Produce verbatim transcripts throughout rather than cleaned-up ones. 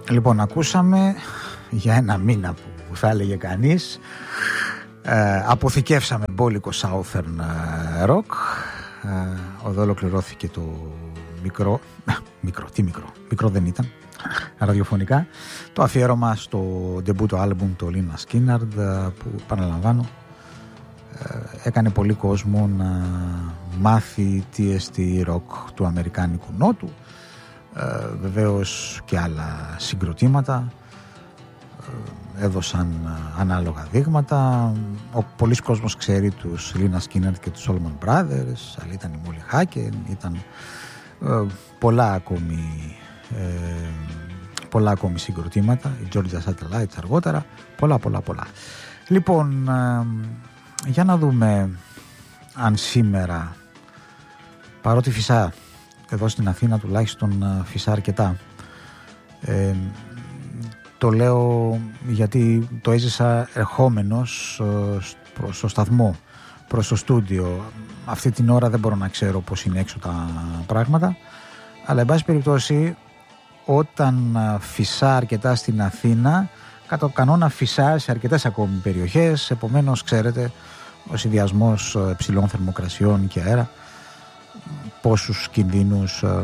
Λοιπόν, ακούσαμε για ένα μήνα που θα έλεγε κανείς, ε, αποθηκεύσαμε μπόλικο Southern Rock. ε, Εδώ ολοκληρώθηκε το μικρό, μικρό, τι μικρό, μικρό δεν ήταν, ραδιοφωνικά, το αφιέρωμα στο ντεμπούτο άλμπουμ του Lynyrd Skynyrd, που επαναλαμβάνω έκανε πολύ κόσμο να μάθει τι εστί ροκ του αμερικάνικου νότου. Ε, βεβαίως και άλλα συγκροτήματα ε, έδωσαν ανάλογα δείγματα. Ο πολλής κόσμος ξέρει τους Lynyrd Skynyrd και τους Allman Brothers, αλλά ήταν η Molly Hacken, ήταν ε, πολλά ακόμη ε, πολλά ακόμη συγκροτήματα, η Georgia Satellites αργότερα, πολλά πολλά πολλά. Λοιπόν, ε, για να δούμε αν σήμερα, παρότι φυσά εδώ στην Αθήνα τουλάχιστον φυσά αρκετά, ε, το λέω γιατί το έζησα ερχόμενος προς το σταθμό, προς το στούντιο. Αυτή την ώρα δεν μπορώ να ξέρω πώς είναι έξω τα πράγματα, αλλά εν πάση περιπτώσει όταν φυσά αρκετά στην Αθήνα, κατά κανόνα φυσά σε αρκετές ακόμη περιοχές, επομένως ξέρετε ο συνδυασμός υψηλών θερμοκρασιών και αέρα πόσους κινδύνους ε, ε,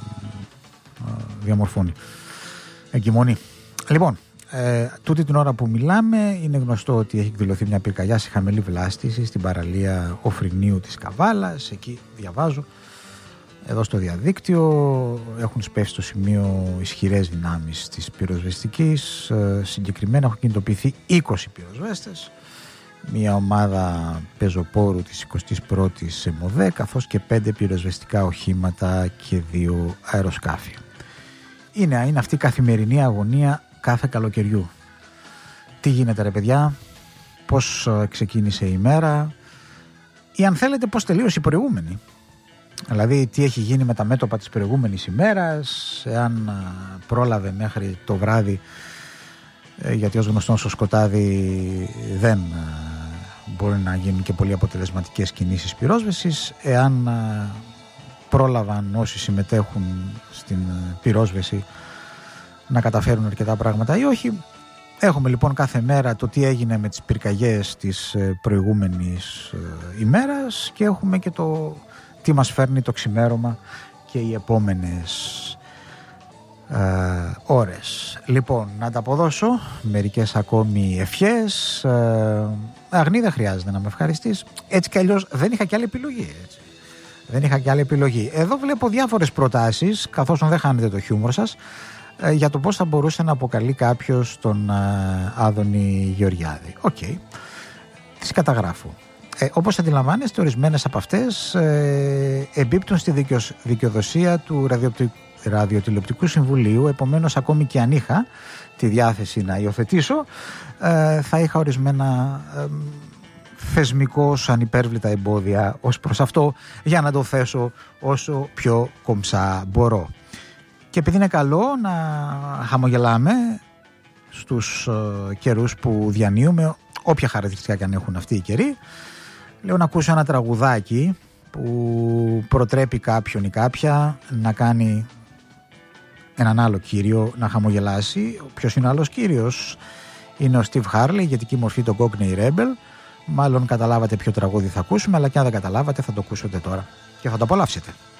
διαμορφώνει, εγκυμονεί. Λοιπόν, ε, τούτη την ώρα που μιλάμε είναι γνωστό ότι έχει εκδηλωθεί μια πυρκαγιά σε χαμηλή βλάστηση στην παραλία Οφρινίου της Καβάλας. Εκεί διαβάζω εδώ στο διαδίκτυο έχουν σπεύσει στο σημείο ισχυρές δυνάμεις της πυροσβεστικής. ε, συγκεκριμένα έχουν κινητοποιηθεί είκοσι πυροσβέστες, μια ομάδα πεζοπόρου της εικοστής πρώτης ΕΜΟΔΕ, καθώς και πέντε πυροσβεστικά οχήματα και δύο αεροσκάφη. Είναι, είναι αυτή η καθημερινή αγωνία κάθε καλοκαιριού. Τι γίνεται ρε παιδιά, πώς ξεκίνησε η μέρα ή αν θέλετε πώς τελείωσε η προηγούμενη. Δηλαδή τι έχει γίνει με τα μέτωπα της προηγούμενης ημέρας, εάν πρόλαβε μέχρι το βράδυ, γιατί ως γνωστό στο σκοτάδι δεν μπορεί να γίνουν και πολύ αποτελεσματικές κινήσεις πυρόσβεσης. Εάν πρόλαβαν όσοι συμμετέχουν στην πυρόσβεση να καταφέρουν αρκετά πράγματα ή όχι. Έχουμε λοιπόν κάθε μέρα το τι έγινε με τις πυρκαγιές της προηγούμενης ημέρας και έχουμε και το τι μας φέρνει το ξημέρωμα και οι επόμενες Ε, ώρες. Λοιπόν, να τα αποδώσω μερικές ακόμη ευχές. ε, Αγνή δεν χρειάζεται να με ευχαριστείς. Έτσι κι αλλιώς δεν είχα κι άλλη επιλογή, έτσι. Δεν είχα κι άλλη επιλογή. Εδώ βλέπω διάφορες προτάσεις, καθώς δεν χάνετε το χιούμορ σας, ε, για το πώς θα μπορούσε να αποκαλεί κάποιος τον ε, Άδωνη Γεωργιάδη. Οκ, okay. Τις καταγράφω. ε, Όπως αντιλαμβάνεστε, ορισμένες από αυτές ε, εμπίπτουν στη δικαιος, δικαιοδοσία του ραδιοπτικού Ραδιοτηλεοπτικού Συμβουλίου, επομένως ακόμη και αν είχα τη διάθεση να υιοθετήσω, ε, θα είχα ορισμένα ε, θεσμικώς ανυπέρβλητα εμπόδια ως προς αυτό, για να το θέσω όσο πιο κομψά μπορώ. Και επειδή είναι καλό να χαμογελάμε στους ε, καιρούς που διανύουμε, όποια χαρακτηριστικά και αν έχουν αυτοί οι καιροί, λέω να ακούσω ένα τραγουδάκι που προτρέπει κάποιον ή κάποια να κάνει έναν άλλο κύριο να χαμογελάσει. Ποιος είναι ο άλλος κύριος? Είναι ο Steve Harley, ηγετική μορφή των Cockney Rebel. Μάλλον καταλάβατε ποιο τραγούδι θα ακούσουμε, αλλά και αν δεν καταλάβατε θα το ακούσετε τώρα και θα το απολαύσετε.